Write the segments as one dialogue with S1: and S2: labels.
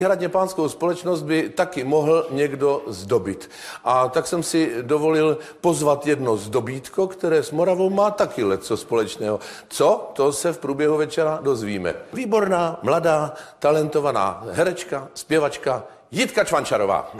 S1: Hradně pánskou společnost by taky mohl někdo zdobit. A tak jsem si dovolil pozvat jedno zdobítko, které s Moravou má taky leco společného. Co? To se v průběhu večera dozvíme. Výborná, mladá, talentovaná herečka, zpěvačka Jitka Čvančarová.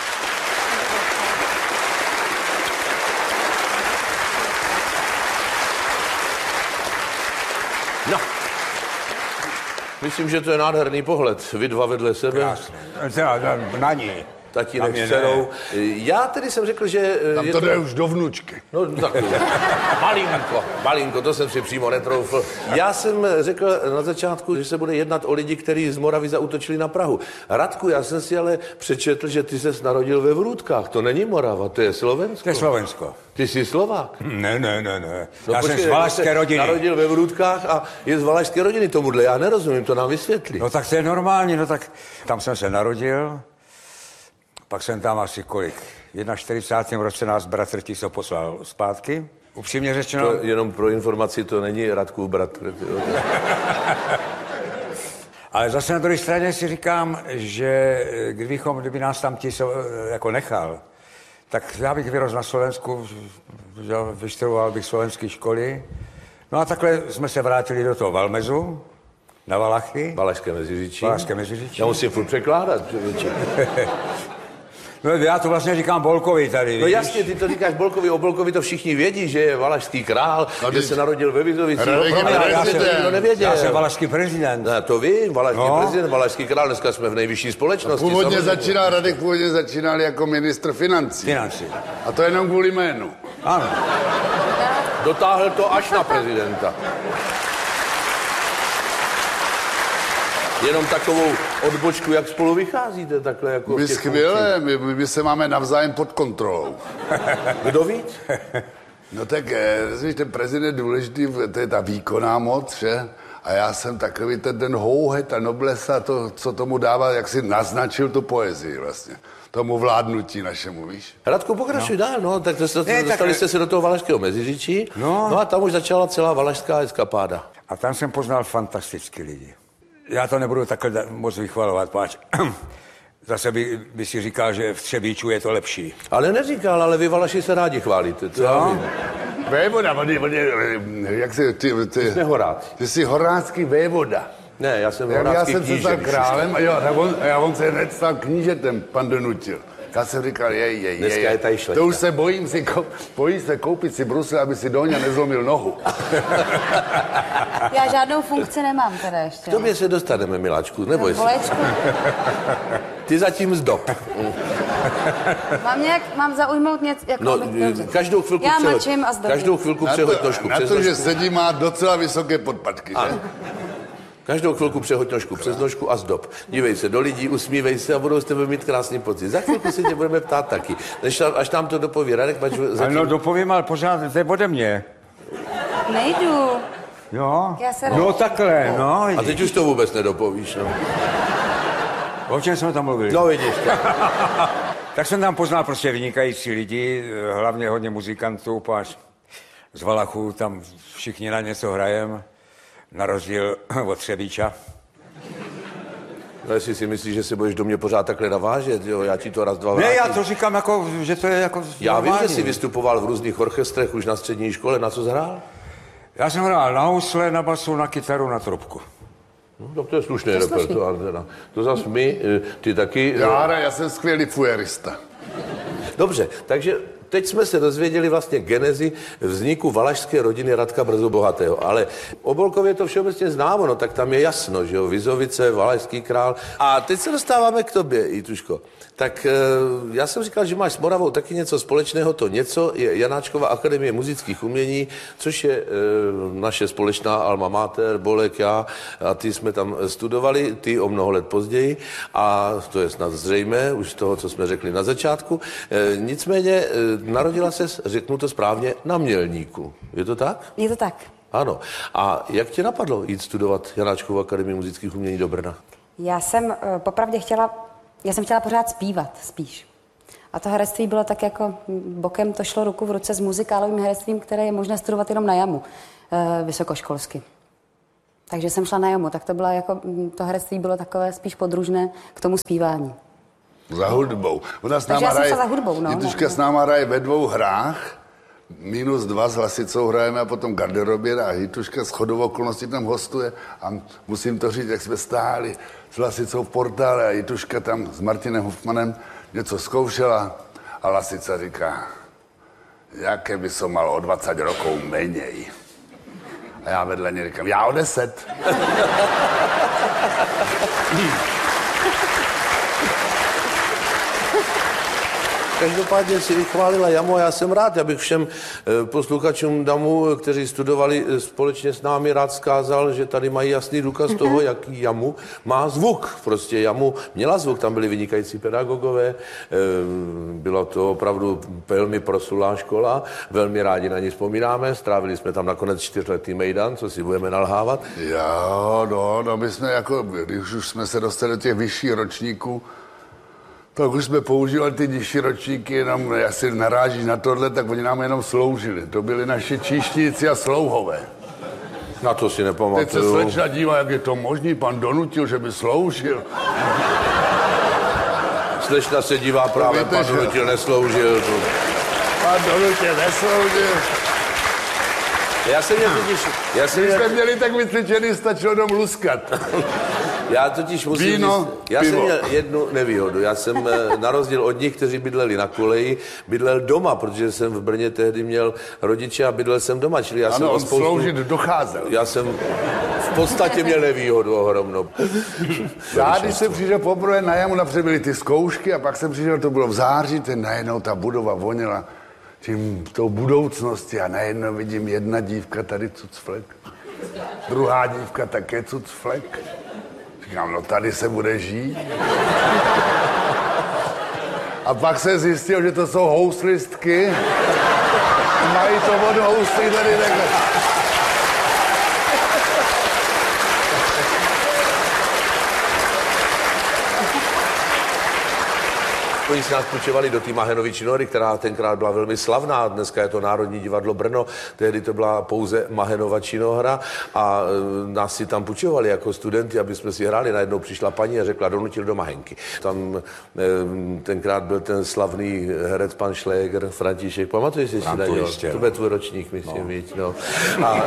S1: No. Myslím, že to je nádherný pohled. Vy dva vedle sebe.
S2: Krásně. Na ní.
S1: Tatínek s dcerou. Já tedy jsem řekl, že...
S2: Tam to jde už do vnučky.
S1: No tak malinko, to jsem si přímo netroufl. Já jsem řekl na začátku, že se bude jednat o lidi, kteří z Moravy zaútočili na Prahu. Radku, já jsem si ale přečetl, že ty ses narodil ve Vrůtkách. To není Morava, to je Slovensko.
S2: To je Slovensko.
S1: Ty jsi Slovák?
S2: Ne.
S1: No,
S2: já jsem z valašské rodiny.
S1: Narodil ve Vrůtkách a je z valašské rodiny tomuhle. Já nerozumím, to nám vysvětlí.
S2: No tak to je normální, no tak tam jsem se narodil. Pak jsem tam asi kolik? V 41. roce nás bratr Tiso poslal zpátky. Upřímně řečeno...
S1: To jenom pro informaci, to není Radkův bratr.
S2: Ale zase na druhé straně si říkám, že kdyby nás tam Tiso jako nechal, tak já bych vyrostl na Slovensku, vyštudoval bych slovenské školy. No a takhle jsme se vrátili do toho Valmezu, na Valachy.
S1: Valašské Meziříčí.
S2: Já
S1: musím furt překládat.
S2: No já to vlastně říkám Bolkovi tady.
S1: No jasně, ty to říkáš Bolkovi, o Bolkovi to všichni vědí, že je valašský král, že se narodil ve Vizovicích.
S2: Já jsem valašský prezident.
S1: Ne, to vím, valašský prezident, valašský král, dneska jsme v nejvyšší společnosti.
S3: Radek původně začínal jako ministr financí. A to jenom kvůli jménu.
S2: Ano.
S1: Dotáhl to až na prezidenta. Jenom takovou odbočku, jak spolu vycházíte, takhle jako...
S3: My skvěle, my se máme navzájem pod kontrolou.
S1: Kdo víc?
S3: No tak, ten prezident důležitý, to je ta výkonná moc, že? A já jsem takový ten houhe, ta noblesa, to, co tomu dává, jak si naznačil tu poezii vlastně. Tomu vládnutí našemu, víš?
S1: Radku, pokračuj dál, no, tak dostali jste se do toho Valašského Meziříčí, no a tam už začala celá valašská eskapáda.
S2: A tam jsem poznal fantastické lidi. Já to nebudu takhle moc vychvalovat, páč. Zase by si říkal, že v Třebíču je to lepší.
S1: Ale neříkal, ale vy Valaši se rádi chválíte.
S3: Vévoda, jak se... Ty
S1: jsi horáck.
S3: Ty jsi horácký vévoda.
S1: Ne, já jsem horácký kníže.
S3: Já jsem se stal králem a on se hned stal knížetem, pan Donutil. Já jsem říkal,
S1: Dneska je tady šlechta.
S3: To už se bojím se koupit si brusle, aby si Doňa nezlomil nohu.
S4: Já žádnou funkci nemám teda ještě.
S1: K tobě se dostaneme, miláčku, neboj se. Ty zatím zdob.
S4: Mám zaujmout něco, jako
S1: no, každou chvilku
S4: já mačím a zdobím.
S1: Každou chvilku přehoď nožku
S3: přes nožku. Na to, že sedí, má docela vysoké podpatky, že?
S1: Každou chvilku přehoď nožku přes nožku a zdob. Dívej se do lidí, usmívej se a budou s tebe mít krásný pocit. Za chvilku se tě budeme ptát taky. Až nám to dopoví Radek, zatím...
S2: No dopovím, ale pořád, to je ode mě.
S4: Nejdu.
S2: Jo? No takhle, no.
S1: A teď už to vůbec nedopovíš, no.
S2: O čem jsme tam mluvili?
S1: No vidíš to.
S2: Tak jsem tam poznal prostě vynikající lidi, hlavně hodně muzikantů, páč z Valachů, tam všichni na něco hrajem. Na rozdíl od Třebíča.
S1: No jestli si myslíš, že se budeš do mě pořád takhle navážet, jo, já ti to raz, dva vrátím.
S2: Ne, já to říkám jako, že to je jako
S1: já
S2: normální.
S1: vím, že jsi vystupoval v různých orchestrech už na střední škole, na co jsi hrál?
S2: Já jsem hrál na housle, na basu, na kytaru, na trubku.
S1: No, to je slušný repertoár teda. To zas my, ty taky...
S3: Já jsem skvělý fuerista.
S1: Dobře, takže... Teď jsme se dozvěděli vlastně genezi vzniku valašské rodiny Radka Brzobohatého, ale o Bolkově to všeobecně známo, no tak tam je jasno, že jo, Vizovice, valašský král. A teď se dostáváme k tobě, Jituško. Tak já jsem říkal, že máš s Moravou taky něco společného, to něco je Janáčkova akademie muzických umění, což je naše společná alma mater, Bolek, já a ty jsme tam studovali, ty o mnoho let později a to je snad zřejmé, už z toho, co jsme řekli na začátku. Nicméně narodila ses, řeknu to správně, na Mělníku. Je to tak?
S4: Je to tak.
S1: Ano. A jak tě napadlo jít studovat Janáčkovu akademii muzických umění do Brna?
S4: Já jsem popravdě chtěla pořád zpívat, spíš. A to herectví bylo tak jako bokem, to šlo ruku v ruce s muzikálovým herectvím, které je možné studovat jenom na JAMu, vysokoškolsky. Takže jsem šla na jamu, tak to byla jako, to herectví bylo takové spíš podružné k tomu zpívání.
S3: Za hudbou. Ona s
S4: Takže
S3: náma
S4: já jsem
S3: hraje,
S4: šla za hudbou, no.
S3: Jituška s náma hraje ve 2 hrách, -2 s Hlasicou hrajeme a potom garderobě a Jituška s shodou okolností tam hostuje a musím to říct, jak jsme stáli s Hlasicou v portále a Jituška tam s Martinem Hofmanem něco zkoušela a Hlasica říká, jaké by som mal o 20 rokov menej. A já vedle ní říkám, já o 10.
S1: Každopádně si vychválila jamu a já jsem rád. Já bych všem posluchačům DAMu, kteří studovali společně s námi, rád vzkázal, že tady mají jasný důkaz toho, jaký jamu má zvuk. Prostě jamu měla zvuk, tam byli vynikající pedagogové, bylo to opravdu velmi proslulá škola, velmi rádi na ní vzpomínáme, strávili jsme tam nakonec 4letý mejdan, co si budeme nalhávat.
S3: Jo, no, my jsme jako, když už jsme se dostali do těch vyšších ročníků, tak už jsme používali ty nižší ročníky, jenom asi narážíš na tohle, tak oni nám jenom sloužili. To byli naši číšníci a slouhové.
S1: Na to si nepamatuju.
S3: Teď se slečna dívá, jak je to možný, pan donutil, že by sloužil.
S1: Slečna se dívá právě, pan donutil nesloužil.
S3: Pan donutil nesloužil.
S1: Já jsem
S3: Když jsme měli tak vycvičený, stačilo jenom luskat.
S1: Já totiž musím
S3: Víno,
S1: říct, já jsem
S3: pivo.
S1: měl jednu nevýhodu. Já jsem na rozdíl od nich, kteří bydleli na koleji, bydlel doma, protože jsem v Brně tehdy měl rodiče a bydlel jsem doma. Čili já jsem
S3: Ano, on sloužit docházel.
S1: Já jsem v podstatě měl nevýhodu ohromnou.
S3: Já, když jsem přišel poprvé na jamu, napřed byly ty zkoušky a pak jsem přišel, to bylo v září, ten najednou ta budova voněla tím tou budoucností a najednou vidím jedna dívka tady cucflek, druhá dívka také cucflek. Říkám, no tady se bude žít. A pak se zjistil, že to jsou houslistky. Mají to od houslí tady takhle.
S1: Oni se nás půjčovali do té Mahenovič Nory, která tenkrát byla velmi slavná. Dneska je to Národní divadlo Brno, tehdy to byla pouze Mahenova činohra a nás si tam půjčovali jako studenti, aby jsme si hráli. Najednou přišla paní a řekla, donutil do Mahenky. Tam tenkrát byl ten slavný herec pan Šléger, František, pamatuješ si na něho? To byl tvůj ročník, myslím, no. A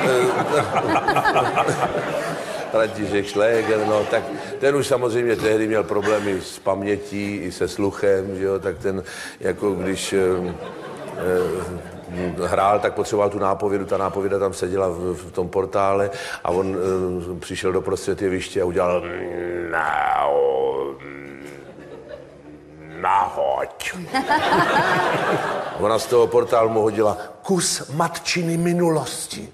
S1: František Šléger, no, tak ten už samozřejmě tehdy měl problémy s pamětí i se sluchem, že jo, tak ten, jako když hrál, tak potřeboval tu nápovědu, ta nápověda tam seděla v tom portále a on přišel do prostřed jeviště a udělal nahoď. Ona z toho portálu mu hodila kus matčiny minulosti.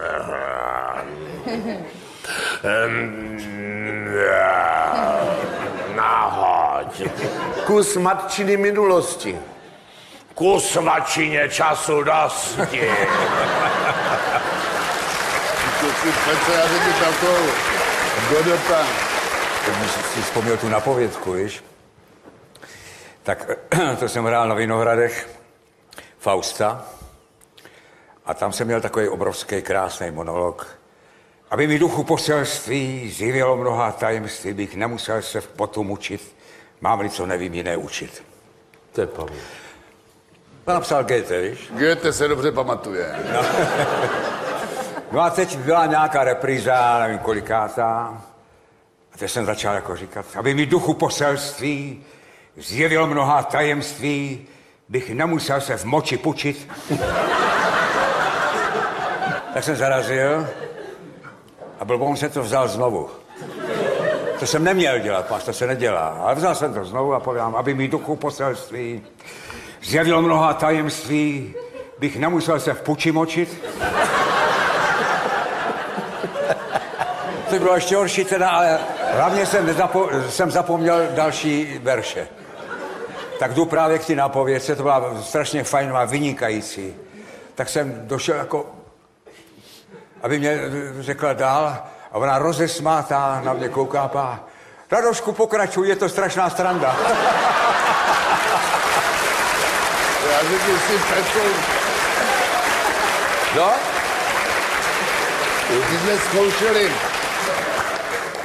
S1: Nahoď. Kus matčiny minulosti. Kus matčině času dosti.
S3: Já řeknu takovou Godota.
S2: Když si vzpomněl tu napovědku, víš? Tak to jsem hrál na Vinohradech Fausta a tam jsem měl takový obrovský, krásný monolog. Aby mi duchu poselství zjevilo mnoha tajemství, bych nemusel se v potu mučit, mám-li co nevím jiné učit.
S1: To je Pavel.
S2: To napsal Goethe, víš?
S3: Goethe se dobře pamatuje.
S2: No a teď byla nějaká repríza, nevím kolikátá. A teď jsem začal jako říkat, aby mi duchu poselství zjevilo mnoha tajemství, bych nemusel se v moči pučit. Tak jsem zarazil a blbou se to vzal znovu. To jsem neměl dělat, páš, to se nedělá. Ale vzal jsem to znovu a povídám, aby mi duchu poselství zjevilo mnoha tajemství, bych nemusel se v puči močit. To bylo ještě horší teda, ale hlavně jsem zapomněl další verše. Tak jdu právě k té nápovědce, to byla strašně fajnová, vynikající. Tak jsem došel jako, aby mě řekla dál, a ona rozesmátá na mě kouká a Radošku, pokračuj, je to strašná sranda.
S3: Já řeknu si Petru.
S1: No?
S3: Když jsme zkoušeli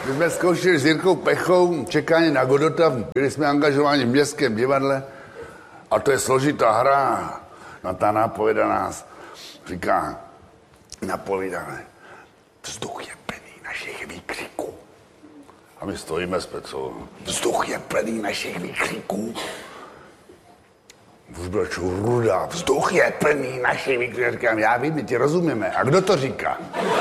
S3: My jsme zkoušeli s Jirkou Pechou čekání na Godota, byli jsme angažováni v Městském divadle a to je složitá hra. No ta nápověda nás říká, napovídáme, vzduch je plný našich výkřiků. A my stojíme s Pecou. Vzduch je plný našich výkřiků. Už byl ruda, vzduch je plný našich výkřiků. Říkám, já vím, my ti rozumíme. A kdo to říká?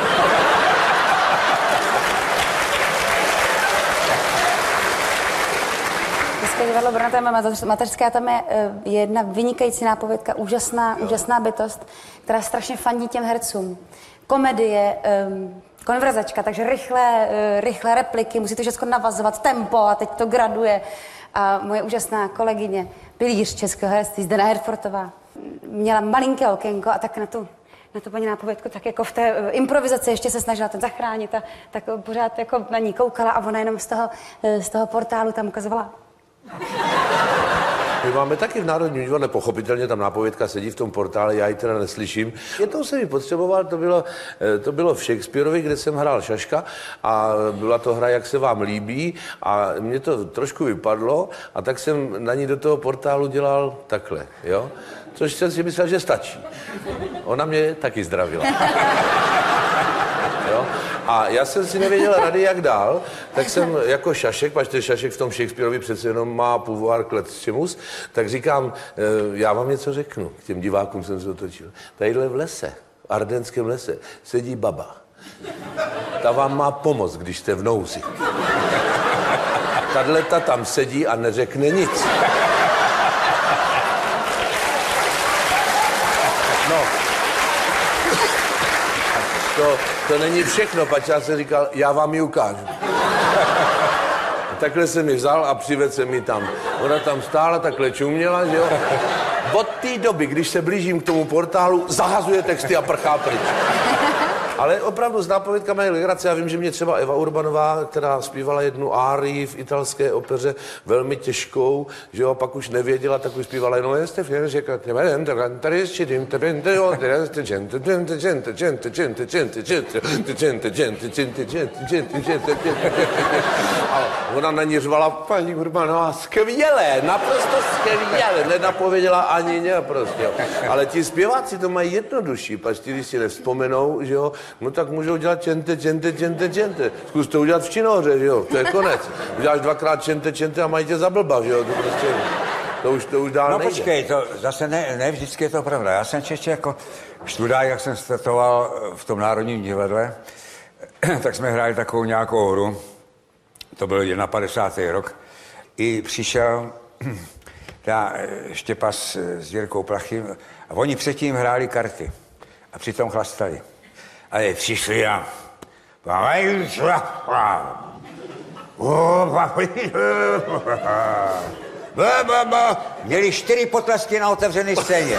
S4: Městské divadlo Brno, tam je mateřská, tam je jedna vynikající nápovědka, úžasná bytost, která strašně fandí těm hercům. Komedie, konverzačka, takže rychlé repliky, musí to všechno navazovat, tempo a teď to graduje. A moje úžasná kolegyně, pilíř českého herectví, Zdena Herfortová, měla malinké okénko a tak na tu paní nápovědku, tak jako v té improvizaci ještě se snažila ten zachránit a tak pořád jako na ní koukala a ona jenom z toho portálu tam ukazovala.
S1: My máme taky v Národním divadle, pochopitelně tam nápovědka sedí v tom portále, já ji teda neslyším. Jednou jsem ji potřeboval, to bylo v Shakespeareovi, kde jsem hrál Šaška a byla to hra, jak se vám líbí a mě to trošku vypadlo a tak jsem na ní do toho portálu dělal takhle, jo? Což jsem si myslel, že stačí. Ona mě taky zdravila. Jo? A já jsem si nevěděl rady, jak dál, tak jsem jako Šašek, pač Šašek v tom Shakespeareovi přece jenom má pouvoir kletčemus, tak říkám, já vám něco řeknu, k těm divákům jsem se otočil. Tadyhle v lese, v Ardenském lese, sedí baba. Ta vám má pomoct, když jste v nouzi. Tadleta tam sedí a neřekne nic. No. To není všechno, pač já jsem říkal, já vám ji ukážu. Takhle jsem ji vzal a přivedl jsem ji tam. Ona tam stála, takhle čuměla, že jo. Od té doby, když se blížím k tomu portálu, zahazuje texty a prchá pryč. Ale opravdu s nápovědkami je legrace. Já vím, že mě třeba Eva Urbanová, která zpívala jednu árii v italské opeře, velmi těžkou, že jo, pak už nevěděla, tak už zpívala jenom a ona na ní řvala, paní Urbanová, skvělé, naprosto skvělé, nenapověděla ani ne prostě. Ale ti zpěváci to mají jednodušší, pač ti, když si nevzpomenou, že jo, no tak můžou dělat čente. Zkus to udělat v činohře, že jo, to je konec. Uděláš dvakrát čente a mají tě za blba, že jo, to prostě, to už dál nejde.
S2: No počkej, to zase ne vždycky je to pravda. Já jsem čeště jako študák, jak jsem startoval v tom Národním divadle, tak jsme hráli takovou nějakou hru, to byl 51. rok, i přišel Štěpas s Jirkou Plachým a oni předtím hráli karty a přitom chlastali. A je přišli a měli 4 potlesky na otevřené scéně.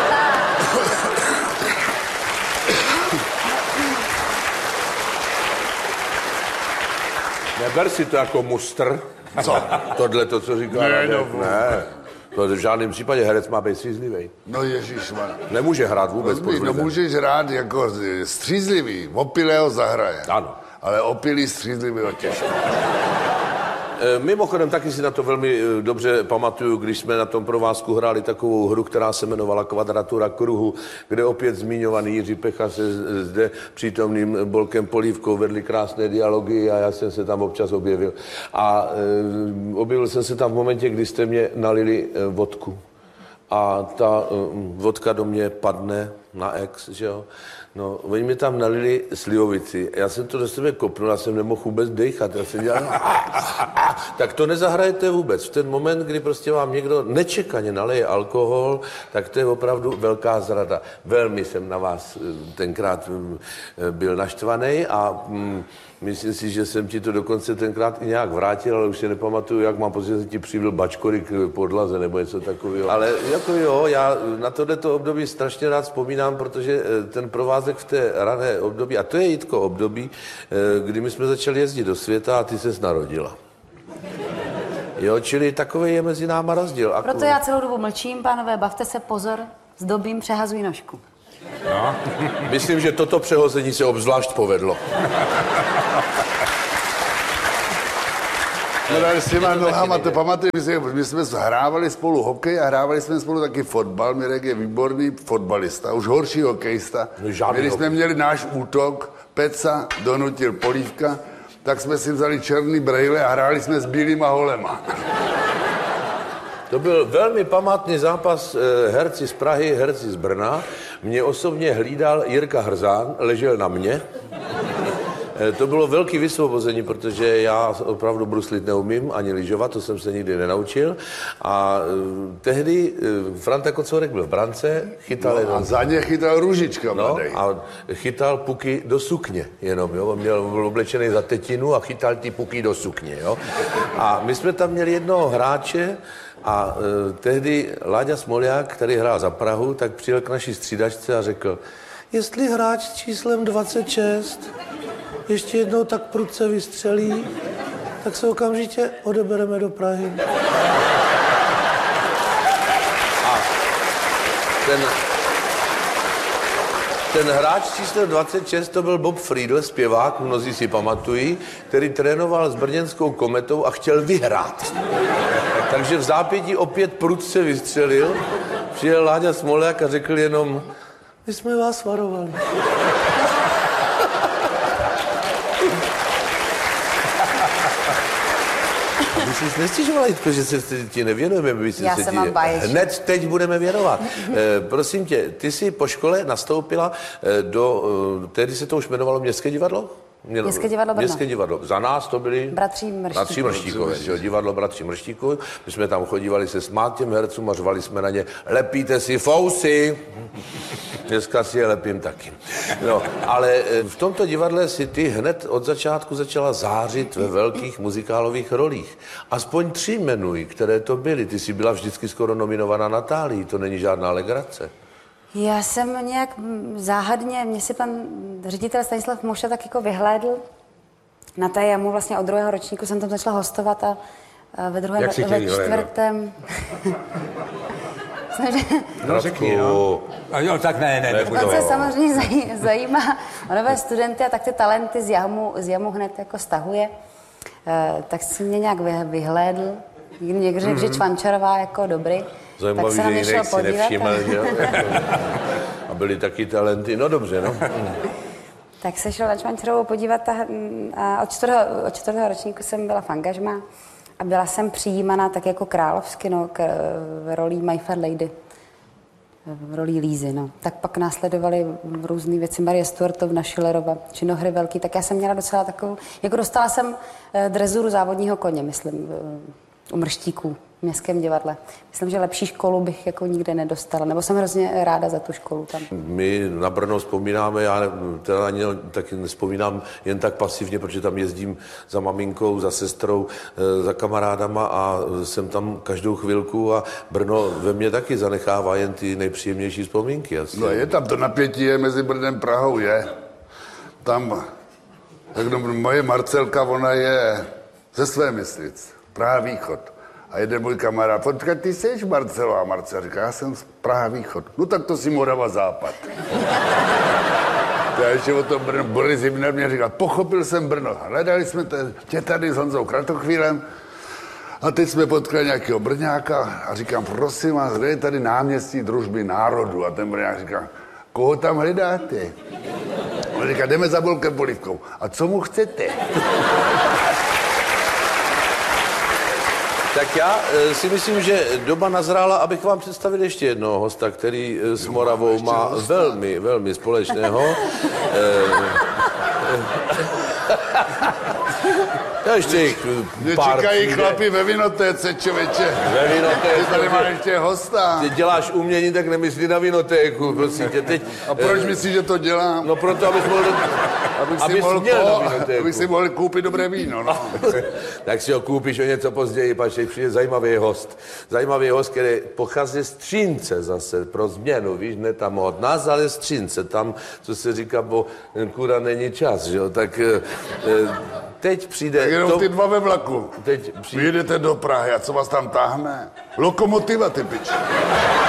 S1: Neber si to jako mustr. Co? Tohle to, co říká. Ne. To v žádném případě herec má být střízlivý.
S3: No ježišmar.
S1: Nemůže hrát vůbec pod vlivem.
S3: No můžeš hrát jako střízlivý, opilého zahraje.
S1: Ano.
S3: Ale opilý střízlivý těžko.
S1: Mimochodem taky si na to velmi dobře pamatuju, když jsme na tom provázku hráli takovou hru, která se jmenovala Kvadratura kruhu, kde opět zmiňovaný Jiří Pecha se zde přítomným Bolkem Polívkou vedli krásné dialogy a já jsem se tam občas objevil. A objevil jsem se tam v momentě, kdy jste mě nalili vodku. A ta vodka do mě padne na ex, že jo. No, oni mi tam nalili slivovici. Já jsem to do sebe kopnul, já jsem nemohl vůbec dejchat. Já jsem dělal, tak to nezahrajete vůbec. V ten moment, kdy prostě vám někdo nečekaně naleje alkohol, tak to je opravdu velká zrada. Velmi jsem na vás tenkrát byl naštvaný a myslím si, že jsem ti to dokonce tenkrát i nějak vrátil, ale už si nepamatuju, jak mám pocit, že se ti přivil bačkory k podlaze nebo něco takového. Ale jako jo, já na tohleto období strašně rád vzpomínám, protože ten provázek v té rané období, a to je Jitko období, kdy my jsme začali jezdit do světa a ty ses narodila. Jo, čili takový je mezi náma rozdíl.
S4: Proto já celou dobu mlčím, pánové, bavte se, pozor, zdobím, přehazují nožku.
S1: No. Myslím, že toto přehození se obzvlášť povedlo.
S3: s těma nohama, to pamatuju, my jsme hrávali spolu hokej a hrávali jsme spolu taky fotbal. Mirek je výborný fotbalista, už horší hokejista. Když jsme měli náš útok, Peca donutil Polívka, tak jsme si vzali černý brejle a hráli jsme s bílýma holema.
S1: To byl velmi památný zápas herci z Prahy, herci z Brna. Mě osobně hlídal Jirka Hrzán, ležel na mě. To bylo velké vysvobození, protože já opravdu bruslit neumím, ani lyžovat, to jsem se nikdy nenaučil. A tehdy Franta Kocourek byl v brance, chytal jenom...
S3: A za ně chytal Růžička mladej.
S1: A chytal puky do sukně jenom, jo. On byl oblečený za tetinu a chytal ty puky do sukně, jo. A my jsme tam měli jednoho hráče, a tehdy Láďa Smolják, který hrál za Prahu, tak přijel k naší střídačce a řekl, jestli hráč s číslem 26 ještě jednou tak prudce vystřelí, tak se okamžitě odebereme do Prahy. A ten hráč s číslem 26 to byl Bob Friedl, zpěvák, mnozí si pamatují, který trénoval s brněnskou Kometou a chtěl vyhrát. Takže v zápětí opět prudce vystřelil, přijel Láďa Smolják a řekl jenom, my jsme vás varovali. My si nestěžovali, že se ti nevěnujeme, my si
S4: Já
S1: se
S4: se
S1: ti
S4: mám báječný.
S1: hned teď budeme věnovat. Prosím tě, ty jsi po škole nastoupila do, tehdy se to už jmenovalo Městské divadlo?
S4: Městské divadlo Brno.
S1: Městské divadlo. Za nás to byli
S4: Bratří
S1: Mrštíkové, že jo, divadlo Bratří Mrštíkové. My jsme tam chodívali se smát těm hercům a řvali jsme na ně, lepíte si fousy. Dneska si je lepím taky. No, ale v tomto divadle si ty hned od začátku začala zářit ve velkých muzikálových rolích. Aspoň 3 jmenuj, které to byly. Ty jsi byla vždycky skoro nominovaná Natálii, to není žádná legrace.
S4: Já jsem nějak záhadně, mě si pan ředitel Stanislav Moša tak jako vyhlédl na té jamu, vlastně od 2. ročníku jsem tam začala hostovat a ve 2. ve 4.
S2: No, řekni, no. A jo, tak ne.
S4: On se samozřejmě zajímá o nové studenty a tak ty talenty z jamu hned jako stahuje. Tak si mě nějak vyhlédl. Někdo řekl, že Čvančarová jako dobrý.
S1: Zajímavý,
S4: tak se na mě šel podívat.
S1: Nevšiml, že? A byly taky talenty, no dobře, no.
S4: Tak se šel na Čvančarovou podívat a od 4. ročníku jsem byla v angažmá a byla jsem přijímaná tak jako královsky, no, v roli My Fair Lady. V roli Lízy, no. Tak pak následovaly různé věci, Marie Stuartovna, Schillerova, Činohry velký, tak já jsem měla docela takovou, jako dostala jsem drezuru závodního koně, myslím, u Mrštíků v Městském divadle. Myslím, že lepší školu bych jako nikde nedostala, nebo jsem hrozně ráda za tu školu tam.
S1: My na Brno vzpomínáme, já teda ani taky nevzpomínám jen tak pasivně, protože tam jezdím za maminkou, za sestrou, za kamarádama a jsem tam každou chvilku a Brno ve mně taky zanechává jen ty nejpříjemnější vzpomínky. Asi.
S3: No je tam to napětí je mezi Brnem a Prahou, je. Tam, tak moje Marcelka, ona je ze Své Myslic, Praha Východ. A jeden můj kamarád, počkej, ty jsi Marcelo? A Marcel říká, já jsem z Praha Východ. No tak to si Morava Západ. Já ještě o tom Brno, Boris Hybner mě říkal, pochopil jsem Brno. Hledali jsme tě tady s Honzou Kratochvílem a teď jsme potkali nějakého Brňáka a říkám, prosím vás, kde je tady náměstí Družby národů? A ten Brňák říká, koho tam hledáte? On říká, jdeme za Bolkem Polívkou. A co mu chcete?
S1: Tak já si myslím, že doba nazrála, abych vám představil ještě jednoho hosta, který s Moravou má velmi, velmi společného. Ještě jich pár.
S3: Čekají chlapi ve vinotéce, člověče.
S1: Ve vinotéce.
S3: Ty tady máš ještě hosta.
S1: Ty děláš umění, tak nemyslí na vinotéku, prosím tě. Teď,
S3: a proč myslíš, že to dělám?
S1: No proto, abych
S3: si mohl koupit dobré víno. No.
S1: Tak si ho koupíš o něco později, pač přijde zajímavý host. Zajímavý host, který pochází z Třince zase, pro změnu, víš, ne tam od nás, ale z Třince, tam, co se říká, bo kura není čas, že jo, tak teď přijde...
S3: Tak jenom ty dva ve vlaku.
S1: Teď přijde...
S3: Vyjedete do Prahy a co vás tam táhne? Lokomotiva, ty pič.